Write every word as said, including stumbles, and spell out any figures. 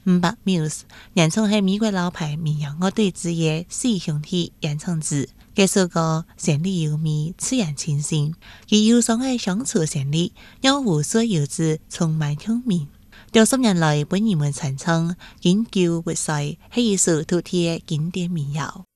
五百 Muse 演唱係美國老牌民謠樂隊之一四兄弟演唱自。這首歌旋律優美，自然清新，其憂傷嘅鄉村旋律讓無數遊子充滿共鳴。多十年來被人們傳唱，經久不衰，係一首獨特嘅經典民謠。